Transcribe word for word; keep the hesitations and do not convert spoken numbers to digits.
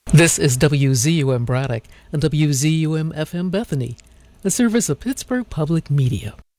This is W Z U M Braddock and W Z U M F M Bethany, a service of Pittsburgh Public Media.